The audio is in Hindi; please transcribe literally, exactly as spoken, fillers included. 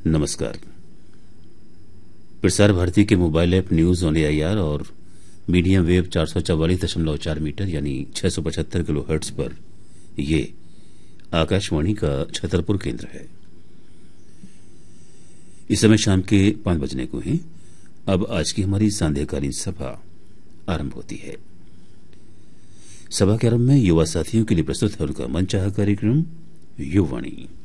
नमस्कार। प्रसार भारती के mobile app news on AIR और मीडियम वेव चार सौ चौवालीस दशमलव चार मीटर यानी छह सौ पचहत्तर किलो हर्ट्ज पर ये आकाशवाणी का छतरपुर केंद्र है। इस समय शाम के पांच बजने को हैं। अब आज की हमारी सांध्यकालीन सभा आरंभ होती है। सभा के आरंभ में युवा साथियों के लिए प्रस्तुत है उनका मनचाहा कार्यक्रम युवाणी।